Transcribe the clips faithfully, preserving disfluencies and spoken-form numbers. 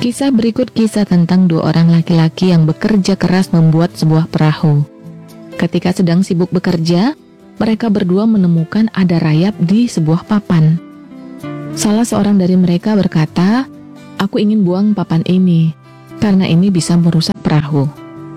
Kisah berikut kisah tentang dua orang laki-laki yang bekerja keras membuat sebuah perahu. Ketika sedang sibuk bekerja, mereka berdua menemukan ada rayap di sebuah papan. Salah seorang dari mereka berkata, "Aku ingin buang papan ini, karena ini bisa merusak perahu."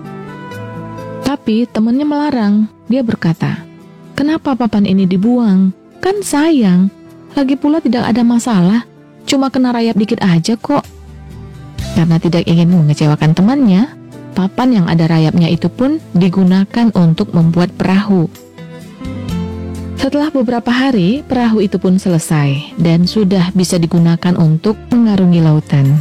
Tapi temannya melarang. Dia berkata, "Kenapa papan ini dibuang? Kan sayang. Lagi pula tidak ada masalah, cuma kena rayap dikit aja kok." Karena tidak ingin mengecewakan temannya, papan yang ada rayapnya itu pun digunakan untuk membuat perahu. Setelah beberapa hari, perahu itu pun selesai dan sudah bisa digunakan untuk mengarungi lautan.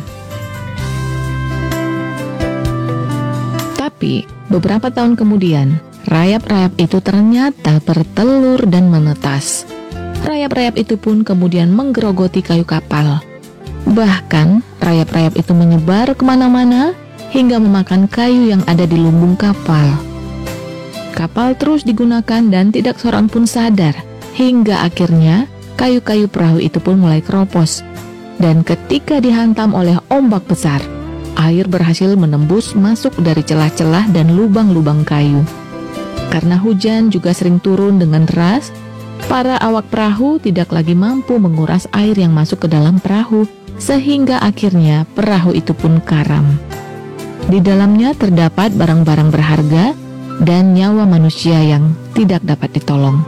Tapi, beberapa tahun kemudian, rayap-rayap itu ternyata bertelur dan menetas. Rayap-rayap itu pun kemudian menggerogoti kayu kapal. Bahkan, rayap-rayap itu menyebar kemana-mana hingga memakan kayu yang ada di lumbung kapal. Kapal terus digunakan dan tidak seorang pun sadar, hingga akhirnya kayu-kayu perahu itu pun mulai keropos. Dan ketika dihantam oleh ombak besar, air berhasil menembus masuk dari celah-celah dan lubang-lubang kayu. Karena hujan juga sering turun dengan deras, para awak perahu tidak lagi mampu menguras air yang masuk ke dalam perahu, sehingga akhirnya perahu itu pun karam. Di dalamnya terdapat barang-barang berharga dan nyawa manusia yang tidak dapat ditolong.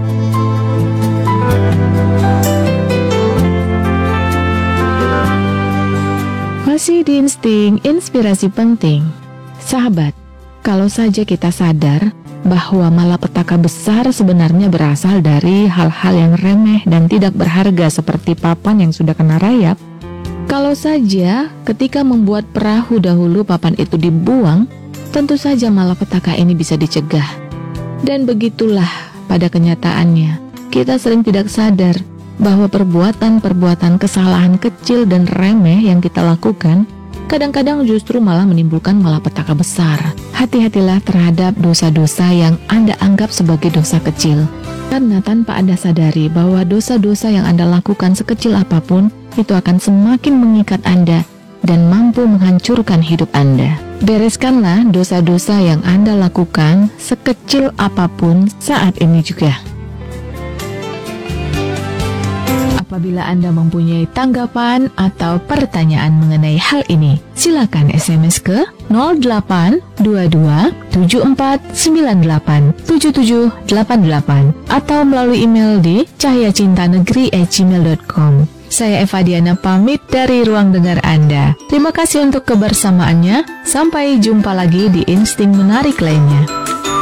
Masih di insting inspirasi penting. Sahabat, kalau saja kita sadar bahwa malapetaka besar sebenarnya berasal dari hal-hal yang remeh dan tidak berharga seperti papan yang sudah kena rayap, kalau saja ketika membuat perahu dahulu papan itu dibuang, tentu saja malapetaka ini bisa dicegah. Dan begitulah pada kenyataannya, kita sering tidak sadar bahwa perbuatan-perbuatan kesalahan kecil dan remeh yang kita lakukan kadang-kadang justru malah menimbulkan malapetaka besar. Hati-hatilah terhadap dosa-dosa yang Anda anggap sebagai dosa kecil, karena tanpa Anda sadari bahwa dosa-dosa yang Anda lakukan sekecil apapun itu akan semakin mengikat Anda dan mampu menghancurkan hidup Anda. Bereskanlah dosa-dosa yang Anda lakukan sekecil apapun saat ini juga. Apabila Anda mempunyai tanggapan atau pertanyaan mengenai hal ini, silakan S M S ke nol delapan dua dua tujuh empat sembilan delapan tujuh tujuh delapan delapan atau melalui email di cahyacintanegeri at gmail dot com. Saya Eva Diana pamit dari ruang dengar Anda. Terima kasih untuk kebersamaannya. Sampai jumpa lagi di insting menarik lainnya.